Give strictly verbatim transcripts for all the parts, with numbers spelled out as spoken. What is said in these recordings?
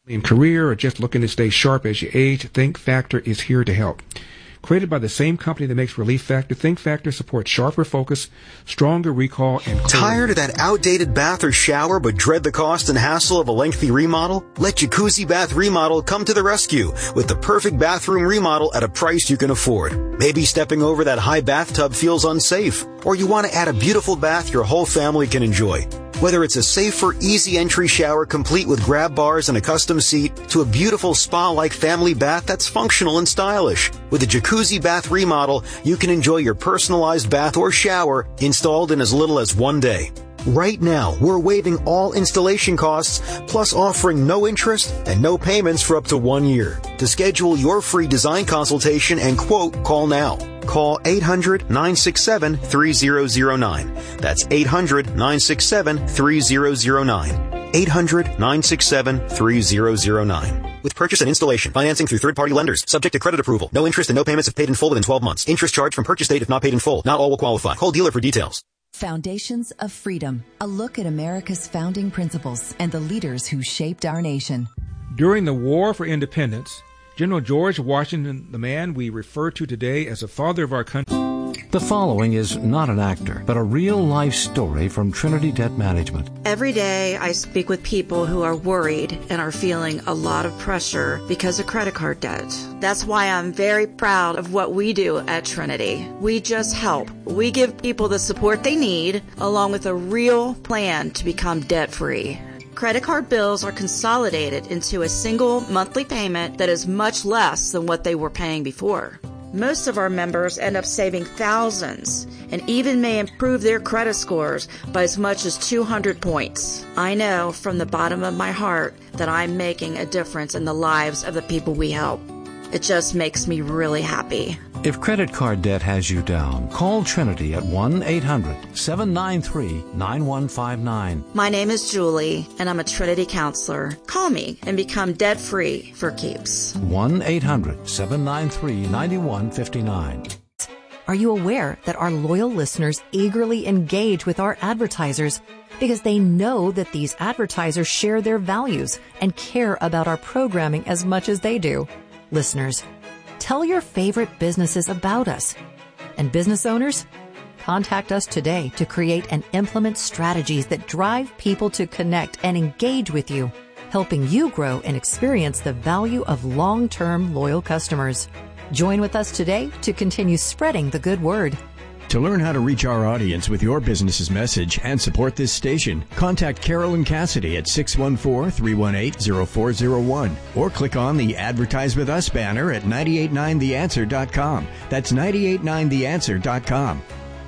in career, or just looking to stay sharp as you age, Think Factor is here to help. Created by the same company that makes Relief Factor, Think Factor supports sharper focus, stronger recall, and clarity. Tired of that outdated bath or shower but dread the cost and hassle of a lengthy remodel? Let Jacuzzi Bath Remodel come to the rescue with the perfect bathroom remodel at a price you can afford. Maybe stepping over that high bathtub feels unsafe, or you want to add a beautiful bath your whole family can enjoy. Whether it's a safer, easy entry shower complete with grab bars and a custom seat, to a beautiful spa-like family bath that's functional and stylish. With a Jacuzzi Bath Remodel, you can enjoy your personalized bath or shower installed in as little as one day. Right now, we're waiving all installation costs, plus offering no interest and no payments for up to one year. To schedule your free design consultation and quote, call now. Call eight hundred, nine six seven, three zero zero nine. That's eight hundred, nine six seven, three zero zero nine. eight hundred, nine six seven, three zero zero nine. With purchase and installation, financing through third-party lenders, subject to credit approval. No interest and no payments if paid in full within twelve months. Interest charged from purchase date if not paid in full. Not all will qualify. Call dealer for details. Foundations of Freedom, a look at America's founding principles and the leaders who shaped our nation. During the War for Independence, General George Washington, the man we refer to today as the father of our country. The following is not an actor, but a real-life story from Trinity Debt Management. Every day I speak with people who are worried and are feeling a lot of pressure because of credit card debt. That's why I'm very proud of what we do at Trinity. We just help. We give people the support they need, along with a real plan to become debt-free. Credit card bills are consolidated into a single monthly payment that is much less than what they were paying before. Most of our members end up saving thousands and even may improve their credit scores by as much as two hundred points. I know from the bottom of my heart that I'm making a difference in the lives of the people we help. It just makes me really happy. If credit card debt has you down, call Trinity at one eight hundred, seven nine three, nine one five nine. My name is Julie, and I'm a Trinity counselor. Call me and become debt-free for keeps. one eight hundred, seven nine three, nine one five nine. Are you aware that our loyal listeners eagerly engage with our advertisers because they know that these advertisers share their values and care about our programming as much as they do? Listeners, tell your favorite businesses about us. And business owners, contact us today to create and implement strategies that drive people to connect and engage with you, helping you grow and experience the value of long-term loyal customers. Join with us today to continue spreading the good word. To learn how to reach our audience with your business's message and support this station, contact Carolyn Cassidy at six one four, three one eight, zero four zero one or click on the Advertise With Us banner at nine eight nine the answer dot com. That's nine eight nine the answer dot com.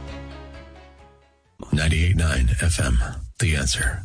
ninety-eight point nine F M, The Answer.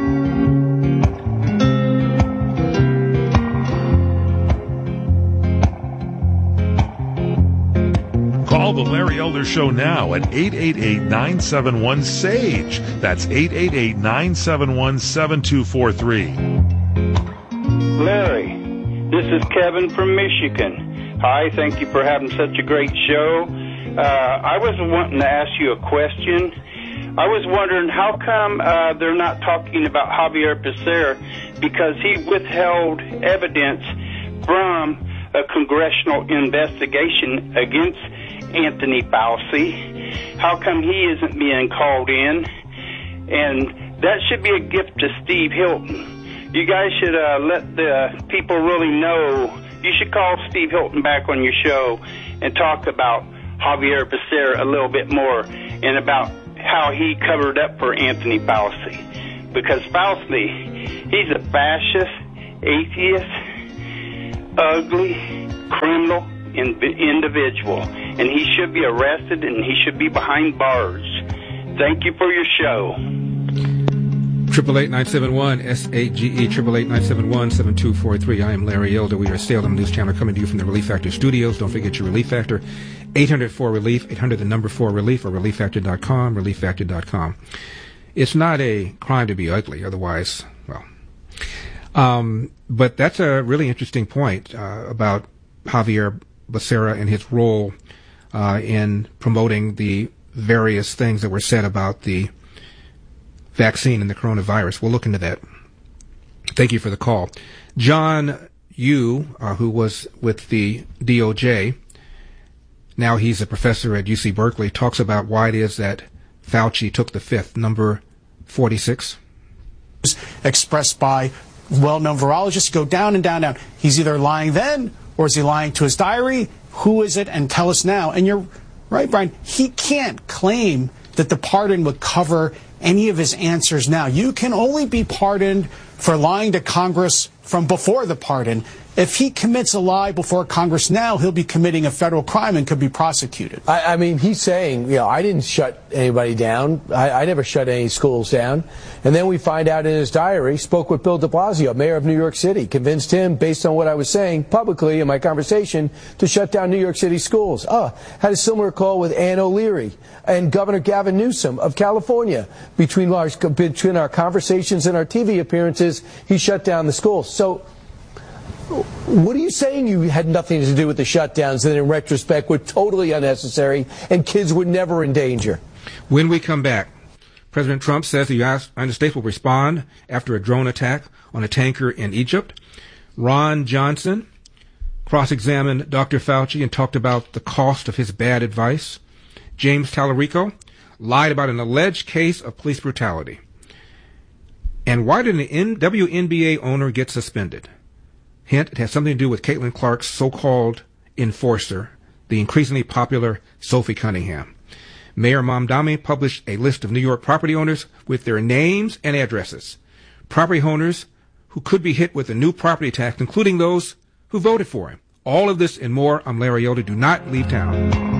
Call the Larry Elder Show now at eight eight eight, nine seven one, S A G E. That's eight eight eight, nine seven one, seven two four three. Larry, this is Kevin from Michigan. Hi, thank you for having such a great show. Uh, I was wanting to ask you a question. I was wondering how come uh, they're not talking about Javier Becerra, because he withheld evidence from a congressional investigation against Anthony Fauci. How come he isn't being called in? And that should be a gift to Steve Hilton. You guys should uh, let the people really know. You should call Steve Hilton back on your show and talk about Javier Becerra a little bit more and about how he covered up for Anthony Fauci. Because Fauci, he's a fascist, atheist, ugly, criminal individual, and he should be arrested and he should be behind bars. Thank you for your show. Triple eight nine seven one S A G E triple eight nine seven one seven two four three. I am Larry Elder. We are Salem News Channel coming to you from the Relief Factor studios. Don't forget your Relief Factor. eight hundred four relief, eight hundred the number four relief, or relief factor dot com, relief factor dot com. It's not a crime to be ugly. Otherwise, well, um, but that's a really interesting point uh, about Javier Becerra and his role uh, in promoting the various things that were said about the vaccine and the coronavirus. We'll look into that. Thank you for the call. John Yoo, uh, who was with the D O J, now he's a professor at U C Berkeley, talks about why it is that Fauci took the fifth, number forty-six. Expressed by well-known virologists, go down and down and down. He's either lying then, or is he lying to his diary? Who is it? And tell us now. And you're right, Brian. He can't claim that the pardon would cover any of his answers now. You can only be pardoned for lying to Congress from before the pardon. If he commits a lie before Congress now, he'll be committing a federal crime and could be prosecuted. I, I mean, he's saying, you know, I didn't shut anybody down. I, I never shut any schools down. And then we find out in his diary, spoke with Bill de Blasio, mayor of New York City, convinced him, based on what I was saying publicly in my conversation, to shut down New York City schools. Oh, had a similar call with Ann O'Leary and Governor Gavin Newsom of California. Between our, between our conversations and our T V appearances, he shut down the schools. So, what are you saying? You had nothing to do with the shutdowns that in retrospect were totally unnecessary and kids were never in danger? When we come back, President Trump says the United States will respond after a drone attack on a tanker in Egypt. Ron Johnson cross-examined Doctor Fauci and talked about the cost of his bad advice. James Tallarico lied about an alleged case of police brutality. And why did an W N B A owner get suspended? Hint, it has something to do with Caitlin Clark's so-called enforcer, the increasingly popular Sophie Cunningham. Mayor Mamdani published a list of New York property owners with their names and addresses. Property owners who could be hit with a new property tax, including those who voted for him. All of this and more. I'm Larry Elder. Do not leave town.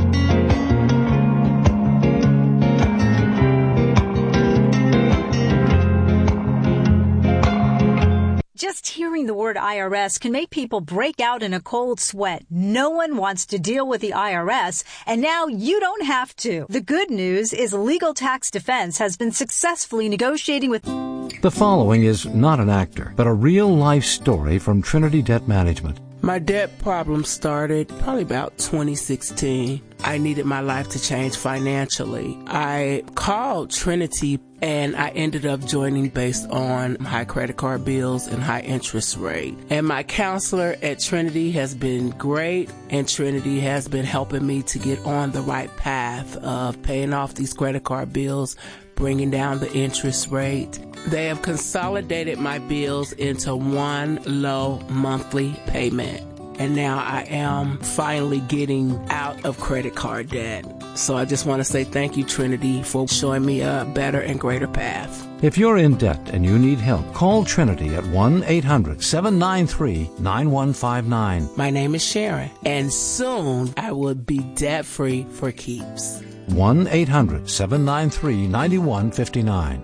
Just hearing the word I R S can make people break out in a cold sweat. No one wants to deal with the I R S, and now you don't have to. The good news is Legal Tax Defense has been successfully negotiating with... The following is not an actor, but a real-life story from Trinity Debt Management. My debt problem started probably about twenty sixteen. I needed my life to change financially. I called Trinity and I ended up joining based on high credit card bills and high interest rate. And my counselor at Trinity has been great, and Trinity has been helping me to get on the right path of paying off these credit card bills, bringing down the interest rate. They have consolidated my bills into one low monthly payment. And now I am finally getting out of credit card debt. So I just want to say thank you, Trinity, for showing me a better and greater path. If you're in debt and you need help, call Trinity at one eight hundred seven nine three nine one five nine. My name is Sharon, and soon I will be debt-free for keeps. one eight hundred seven nine three nine one five nine.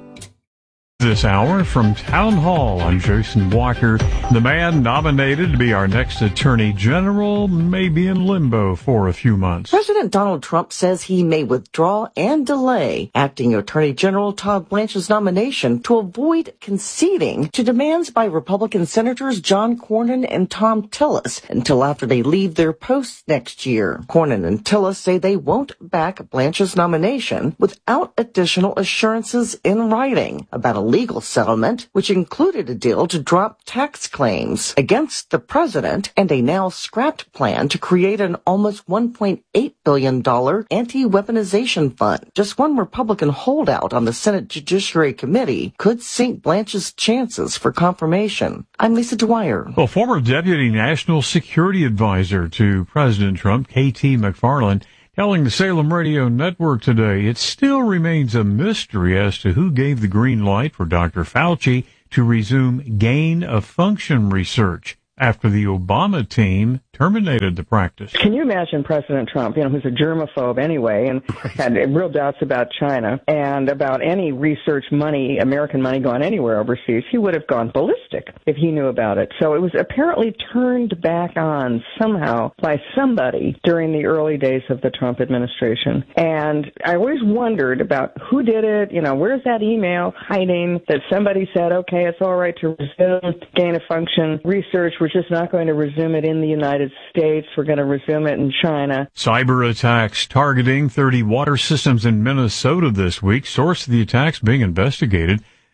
This hour from Town Hall, I'm Jason Walker. The man nominated to be our next Attorney General may be in limbo for a few months. President Donald Trump says he may withdraw and delay Acting Attorney General Todd Blanche's nomination to avoid conceding to demands by Republican Senators John Cornyn and Thom Tillis until after they leave their posts next year. Cornyn and Tillis say they won't back Blanche's nomination without additional assurances in writing about a legal settlement, which included a deal to drop tax claims against the president and a now scrapped plan to create an almost one point eight billion dollars anti-weaponization fund. Just one Republican holdout on the Senate Judiciary Committee could sink Blanche's chances for confirmation. I'm Lisa Dwyer. Well, former Deputy National Security Advisor to President Trump, K T McFarland, telling the Salem Radio Network today it still remains a mystery as to who gave the green light for Doctor Fauci to resume gain-of-function research after the Obama team terminated the practice. Can you imagine President Trump, you know, who's a germaphobe anyway, and had real doubts about China and about any research money, American money going anywhere overseas? He would have gone ballistic if he knew about it. So it was apparently turned back on somehow by somebody during the early days of the Trump administration. And I always wondered about who did it, you know, where's that email hiding that somebody said, okay, it's all right to resume gain-of-function research. We're just not going to resume it in the United States. We're going to resume it in China. Cyber attacks targeting thirty water systems in Minnesota this week. Source of the attacks being investigated.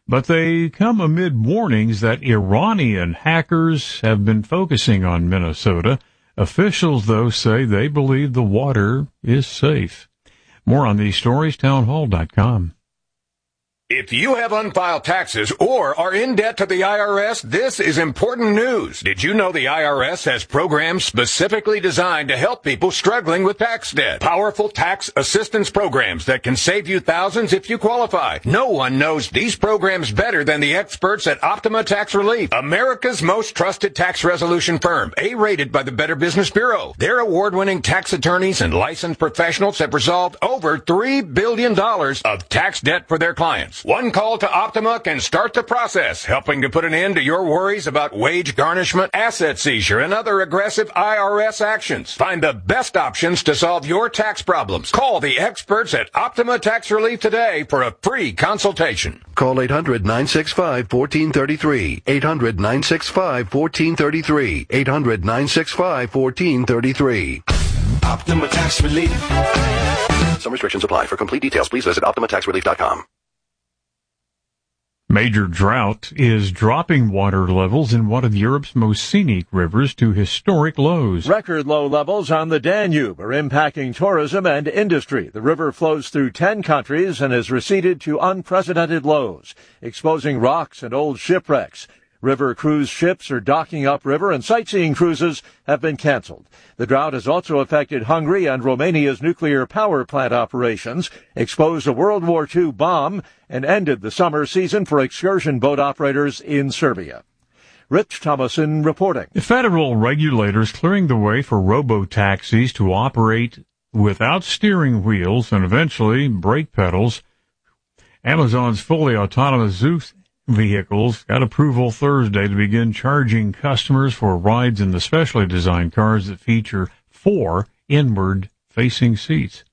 But they come amid warnings that Iranian hackers have been focusing on Minnesota. Officials, though, say they believe the water is safe. More on these stories, townhall dot com. If you have unfiled taxes or are in debt to the I R S, this is important news. Did you know the I R S has programs specifically designed to help people struggling with tax debt? Powerful tax assistance programs that can save you thousands if you qualify. No one knows these programs better than the experts at Optima Tax Relief, America's most trusted tax resolution firm, A-rated by the Better Business Bureau. Their award-winning tax attorneys and licensed professionals have resolved over three billion dollars of tax debt for their clients. One call to Optima can start the process, helping to put an end to your worries about wage garnishment, asset seizure, and other aggressive I R S actions. Find the best options to solve your tax problems. Call the experts at Optima Tax Relief today for a free consultation. Call eight hundred, nine six five, one four three three. eight hundred, nine six five, one four three three. eight hundred, nine six five, one four three three. Optima Tax Relief. Some restrictions apply. For complete details, please visit optima tax relief dot com. Major drought is dropping water levels in one of Europe's most scenic rivers to historic lows. Record low levels on the Danube are impacting tourism and industry. The river flows through ten countries and has receded to unprecedented lows, exposing rocks and old shipwrecks. River cruise ships are docking upriver and sightseeing cruises have been canceled. The drought has also affected Hungary and Romania's nuclear power plant operations, exposed a World War Two bomb, and ended the summer season for excursion boat operators in Serbia. Rich Thomason reporting. The federal regulators clearing the way for robo-taxis to operate without steering wheels and eventually brake pedals. Amazon's fully autonomous Zeus vehicles got approval Thursday to begin charging customers for rides in the specially designed cars that feature four inward-facing seats.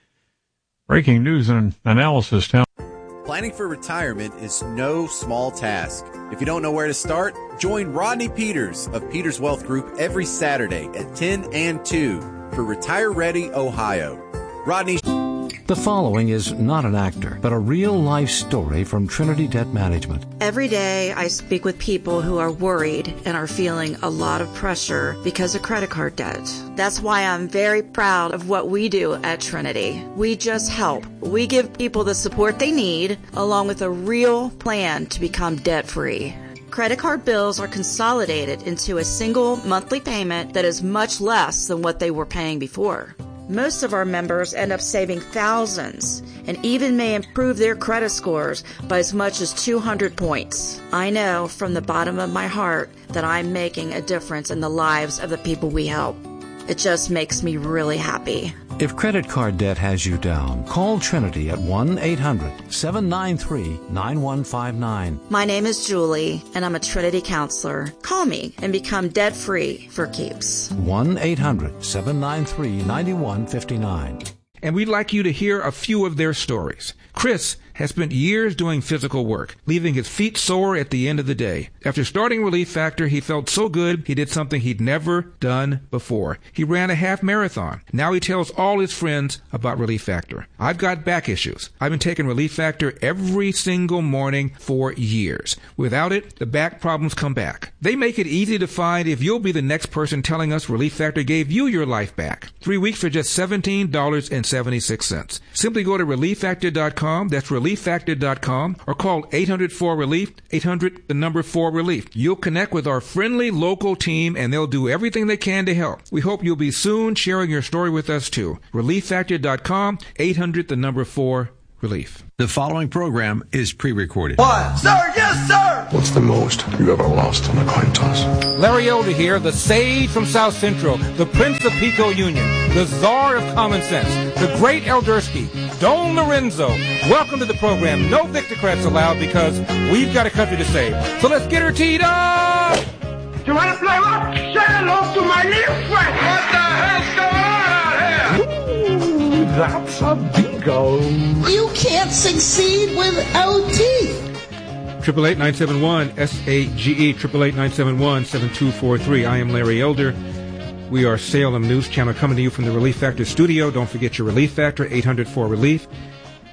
Breaking news and analysis. Town. Planning for retirement is no small task. If you don't know where to start, join Rodney Peters of Peters Wealth Group every Saturday at ten and two for Retire Ready Ohio. Rodney. The following is not an actor, but a real-life story from Trinity Debt Management. Every day I speak with people who are worried and are feeling a lot of pressure because of credit card debt. That's why I'm very proud of what we do at Trinity. We just help. We give people the support they need, along with a real plan to become debt-free. Credit card bills are consolidated into a single monthly payment that is much less than what they were paying before. Most of our members end up saving thousands and even may improve their credit scores by as much as two hundred points. I know from the bottom of my heart that I'm making a difference in the lives of the people we help. It just makes me really happy. If credit card debt has you down, call Trinity at one eight hundred, seven nine three, nine one five nine. My name is Julie, and I'm a Trinity counselor. Call me and become debt-free for keeps. one eight hundred, seven nine three, nine one five nine. And we'd like you to hear a few of their stories. Chris has spent years doing physical work, leaving his feet sore at the end of the day. After starting Relief Factor, he felt so good he did something he'd never done before. He ran a half marathon. Now he tells all his friends about Relief Factor. I've got back issues. I've been taking Relief Factor every single morning for years. Without it, the back problems come back. They make it easy to find if you'll be the next person telling us Relief Factor gave you your life back. Three weeks for just seventeen dollars and seventy-six cents. Simply go to relief factor dot com. That's relief factor dot com, or call eight hundred four relief, eight hundred the number four relief. You'll connect with our friendly local team and they'll do everything they can to help. We hope you'll be soon sharing your story with us too. relief factor dot com, eight hundred the number four relief. The following program is pre-recorded. What? Sir, yes, sir! What's the most you ever lost on a coin toss? Larry Elder here, the sage from South Central, the Prince of Pico Union, the czar of common sense, the great Eldersky, Don Lorenzo. Welcome to the program. No Victocrats allowed because we've got a country to save. So let's get her teed up! You want to play what? Say hello to my little friend! What the hell's going on out here? Ooh, that's a bingo. You can't succeed without teeth. Triple eight nine seven one S A G E triple eight nine seven one seven two four three. I am Larry Elder. We are Salem News Channel coming to you from the Relief Factor studio. Don't forget your Relief Factor eight hundred four relief.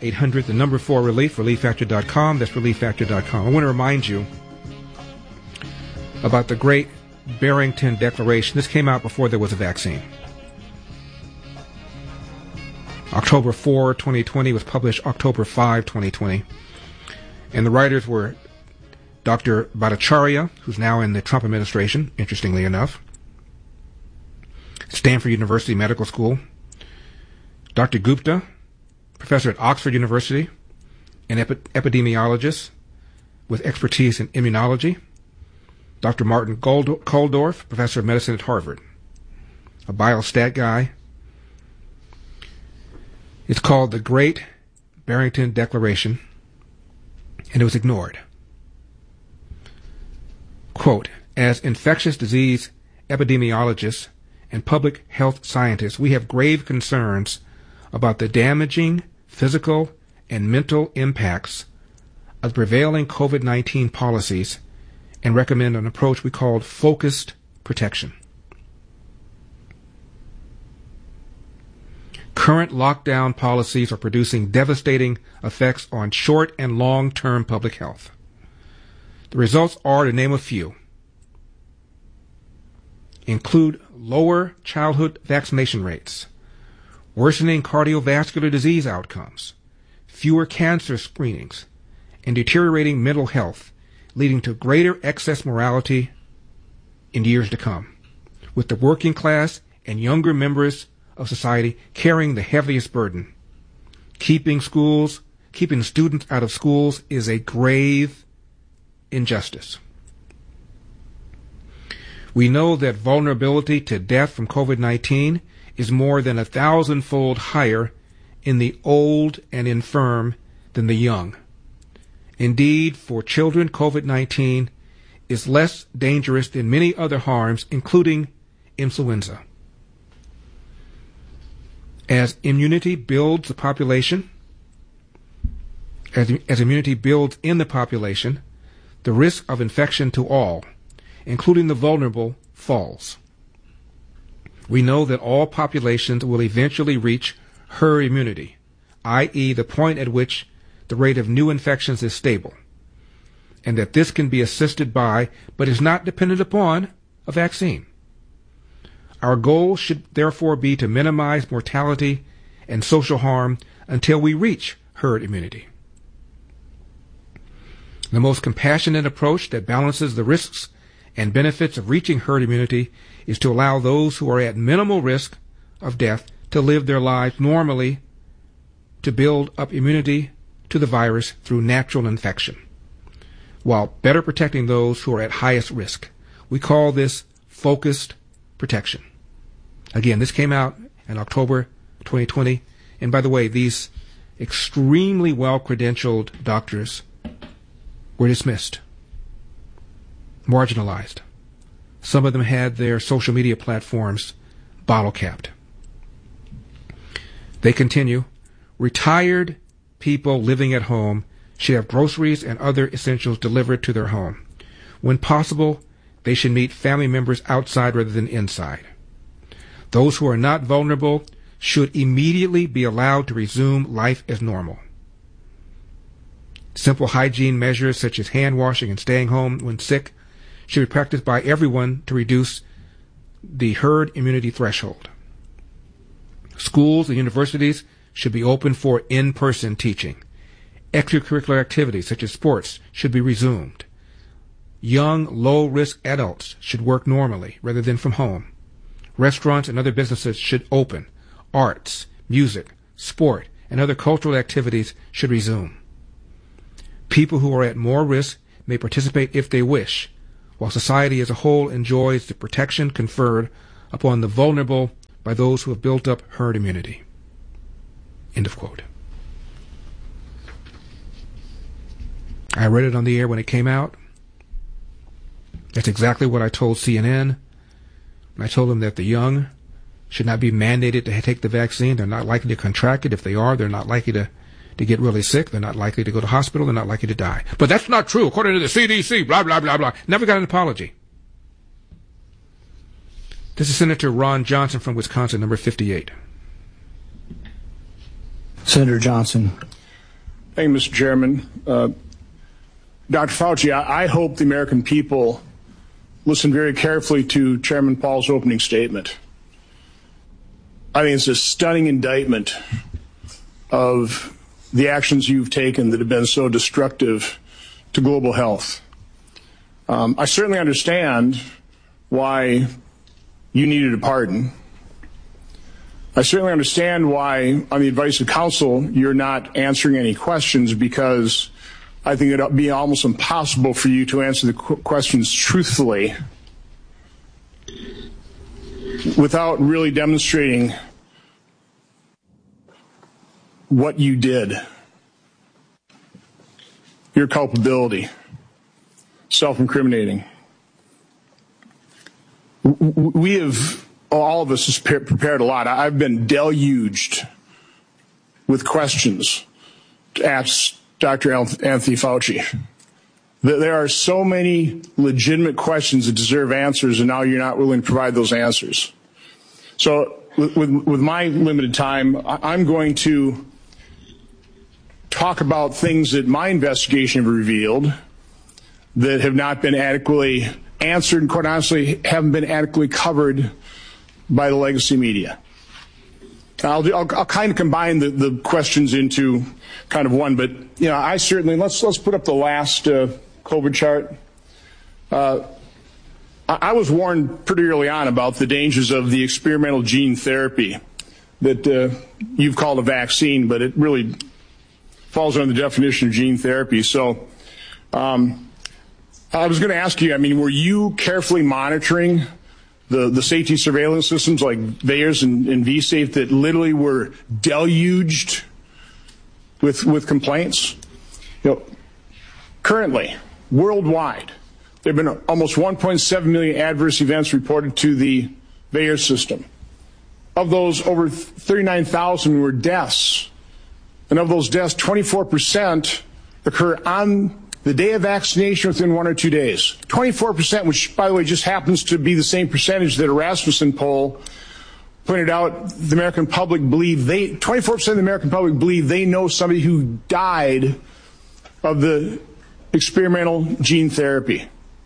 eight hundred, the number four relief, relief factor dot com. That's relief factor dot com. I want to remind you about the Great Barrington Declaration. This came out before there was a vaccine. October fourth, twenty twenty was published October fifth, twenty twenty. And the writers were Doctor Bhattacharya, who's now in the Trump administration, interestingly enough, Stanford University Medical School, Doctor Gupta, professor at Oxford University, an epi- epidemiologist with expertise in immunology, Doctor Martin Gold- Koldorf, professor of medicine at Harvard, a biostat guy. It's called the Great Barrington Declaration, and it was ignored. Quote, as infectious disease epidemiologists and public health scientists, we have grave concerns about the damaging physical and mental impacts of prevailing COVID nineteen policies and recommend an approach we called focused protection. Current lockdown policies are producing devastating effects on short and long-term public health. The results are, to name a few, include lower childhood vaccination rates, worsening cardiovascular disease outcomes, fewer cancer screenings, and deteriorating mental health, leading to greater excess mortality in years to come, with the working class and younger members of society carrying the heaviest burden. Keeping schools, keeping students out of schools is a grave injustice. We know that vulnerability to death from COVID nineteen is more than a thousandfold higher in the old and infirm than the young. Indeed, for children, COVID nineteen is less dangerous than many other harms, including influenza. As immunity builds the population, as, as immunity builds in the population, the risk of infection to all, including the vulnerable, falls. We know that all populations will eventually reach herd immunity, that is the point at which the rate of new infections is stable, and that this can be assisted by, but is not dependent upon, a vaccine. Our goal should therefore be to minimize mortality and social harm until we reach herd immunity. The most compassionate approach that balances the risks and benefits of reaching herd immunity is to allow those who are at minimal risk of death to live their lives normally, to build up immunity to the virus through natural infection, while better protecting those who are at highest risk. We call this focused protection. Again, this came out in October twenty twenty. And by the way, these extremely well-credentialed doctors were dismissed, marginalized. Some of them had their social media platforms bottle-capped. They continue, retired people living at home should have groceries and other essentials delivered to their home. When possible, they should meet family members outside rather than inside. Those who are not vulnerable should immediately be allowed to resume life as normal. Simple hygiene measures such as hand washing and staying home when sick should be practiced by everyone to reduce the herd immunity threshold. Schools and universities should be open for in-person teaching. Extracurricular activities such as sports should be resumed. Young, low-risk adults should work normally rather than from home. Restaurants and other businesses should open. Arts, music, sport, and other cultural activities should resume. People who are at more risk may participate if they wish, while society as a whole enjoys the protection conferred upon the vulnerable by those who have built up herd immunity. End of quote. I read it on the air when it came out. That's exactly what I told C N N. I told them that the young should not be mandated to take the vaccine. They're not likely to contract it. If they are, they're not likely to, to get really sick. They're not likely to go to hospital. They're not likely to die. But that's not true, according to the C D C, blah, blah, blah, blah. Never got an apology. This is Senator Ron Johnson from Wisconsin, number fifty-eight. Senator Johnson, Thank you, Mister Chairman. Uh, Doctor Fauci, I, I hope the American people listen very carefully to Chairman Paul's opening statement. I think it's a stunning indictment of the actions you've taken that have been so destructive to global health. Um, I certainly understand why you needed a pardon. I certainly understand why, on the advice of counsel, you're not answering any questions, because I think it would be almost impossible for you to answer the qu- questions truthfully without really demonstrating what you did, your culpability, self-incriminating. We have, all of us, has prepared a lot. I've been deluged with questions to ask Doctor Anthony Fauci. There are so many legitimate questions that deserve answers, and now you're not willing to provide those answers. So with, with, with my limited time, I'm going to talk about things that my investigation have revealed that have not been adequately answered and, quite honestly, haven't been adequately covered by the legacy media. I'll, do, I'll, I'll kind of combine the, the questions into kind of one, but you know, I certainly let's let's put up the last uh, COVID chart. Uh, I, I was warned pretty early on about the dangers of the experimental gene therapy that uh, you've called a vaccine, but it really falls under the definition of gene therapy. So um, I was going to ask you, I mean, were you carefully monitoring the, the safety surveillance systems like VAERS and, and V-Safe that literally were deluged with, with complaints? You know, currently, worldwide, there have been almost one point seven million adverse events reported to the VAERS system. Of those, over thirty-nine thousand were deaths. And of those deaths, twenty-four percent occur on the day of vaccination within one or two days. twenty-four percent, which, by the way, just happens to be the same percentage that a Rasmussen poll pointed out the American public believe they, twenty-four percent of the American public believe they know somebody who died of the experimental gene therapy.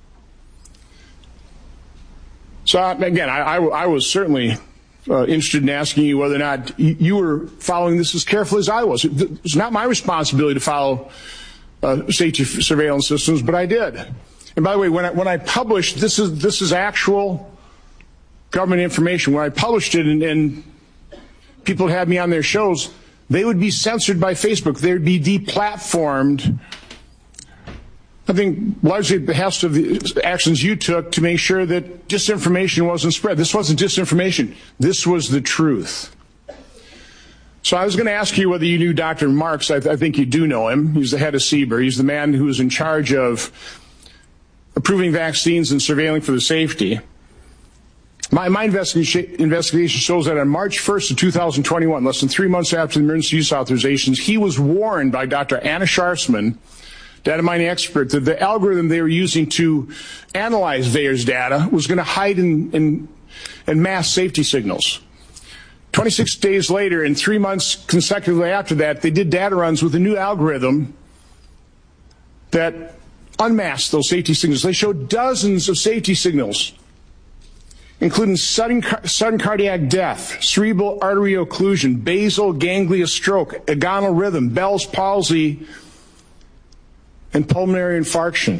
So, again, I, I, I was certainly Uh, interested in asking you whether or not you, you were following this as carefully as I was. It, it's not my responsibility to follow uh, safety surveillance systems, but I did. And by the way, when I, when I published, this is this is actual government information. When I published it and, and people had me on their shows, they would be censored by Facebook. They would be deplatformed. I think largely at the behest of the actions you took to make sure that disinformation wasn't spread. This wasn't disinformation. This was the truth. So I was going to ask you whether you knew Doctor Marks. I, th- I think you do know him. He's the head of C B E R. He's the man who is in charge of approving vaccines and surveilling for the safety. My, my investigation, investigation shows that on March first of two thousand twenty-one, less than three months after the emergency use authorizations, he was warned by Doctor Anna Scharsman, data mining expert, that the algorithm they were using to analyze VAERS data was going to hide in, in, in mass safety signals. twenty-six days later, and three months consecutively after that, they did data runs with a new algorithm that unmasked those safety signals. They showed dozens of safety signals, including sudden, sudden cardiac death, cerebral artery occlusion, basal ganglia stroke, agonal rhythm, Bell's palsy, and pulmonary infarction.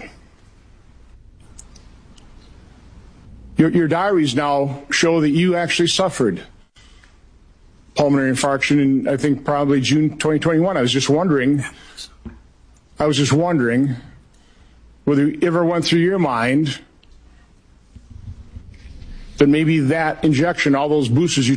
Your, your diaries now show that you actually suffered pulmonary infarction in, I think, probably June twenty twenty-one. I was just wondering, I was just wondering whether it ever went through your mind that maybe that injection, all those boosters you